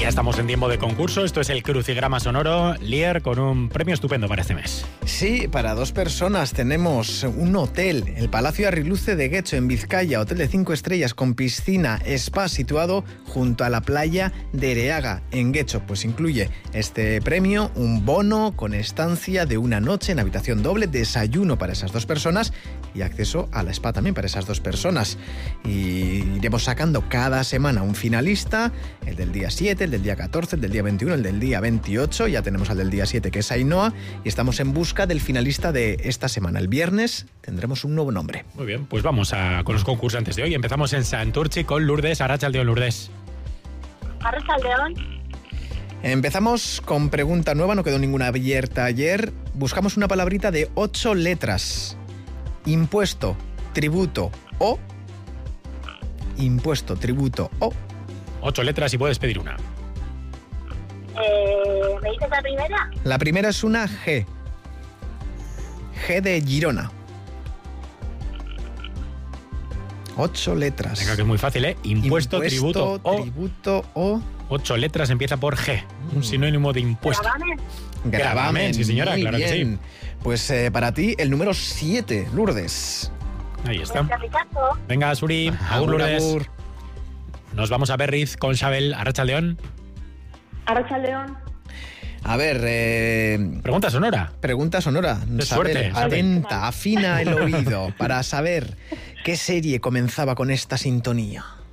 Ya estamos en tiempo de concurso. Esto es el Crucigrama Sonoro. Lier, con un premio estupendo para este mes. Sí, para 2 personas tenemos un hotel, el Palacio Arriluce de Guecho, en Vizcaya, hotel de 5 estrellas con piscina, spa, situado junto a la playa de Ereaga, en Guecho. Pues incluye este premio, un bono con estancia de una noche en habitación doble, desayuno para esas 2 personas y acceso a la spa también para esas 2 personas. Y iremos sacando cada semana un finalista, el del día 7, el del día 14, el del día 21, el del día 28. Ya tenemos al del día 7, que es Ainhoa, y estamos en busca del finalista de esta semana. El viernes tendremos un nuevo nombre. Muy bien, pues vamos con los concursantes de hoy. Empezamos en Santurchi con Lourdes. Arratsaldeon, Lourdes. Arratsaldeon. Empezamos con pregunta nueva, no quedó ninguna abierta ayer. Buscamos una palabrita de 8 letras. Impuesto, tributo o... Impuesto, tributo o... 8 letras y puedes pedir una. ¿Me dices la primera? La primera es una G. G de Girona. 8 letras. Venga, que es muy fácil, ¿eh? Impuesto, tributo o... 8 letras, empieza por G. Un sinónimo de impuesto. ¿Gravamen? Gravamen, sí señora, muy claro bien. que sí. Pues para ti, el número 7, Lourdes. Ahí está. Ricardo. Venga, Suri, agur, Lourdes. Agur. Nos vamos a Berriz con Xabel. Arratsaldeon. Arratsaldeon. A ver, Pregunta sonora. pregunta sonora. De Saber, suerte, atenta, afina el oído para saber qué serie comenzaba con esta sintonía.